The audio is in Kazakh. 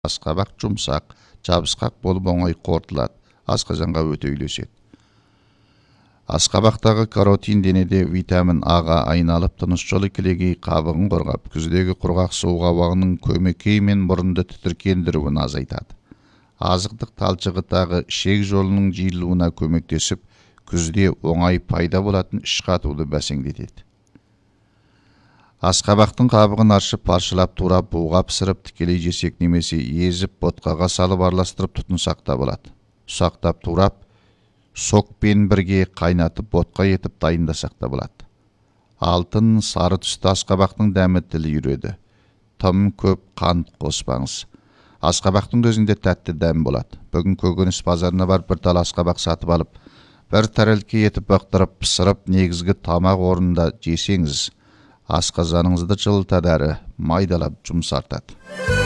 Асқабақ жұмсақ, жабысқақ болып оңай қорытылады, асқазанға өте үйлеседі. Асқабақтағы каротин денеде витамин Аға айналып, тыныс жолы кілегей қабығын қорғап, күздегі құрғақ суық ауаның көмекей мен мұрынды тітіркендіруін азайтады. Азықтық талшығы тағы ішек жолының жиылуына көмектесіп, күзде оңай пайда болатын іш қатуды бәсеңдетеді. Асқабақтың қабығын аршып, паршалап, турап, буға пісіріп, тікелей жесек немесе езіп, ботқаға салып араластырып тұтынсақ та болады. Ұсақтап турап, сокпен бірге қайнатып, ботқа етіп дайындасақ та болады. Алтын, сары түсті асқабақтың дәмі тіл үйреді. Тым көп қант қоспаңыз. Асқабақтың өзінде тәтті дәм болады. Бүгін көкөніс базарына барып бір тал асқабақ сатып алып, бір тәрелке етіп бақтырып, пісіріп, негізгі тамақ орнында жесеңіз, асқазаныңызды жылытады әрі майдалап жұмсартады.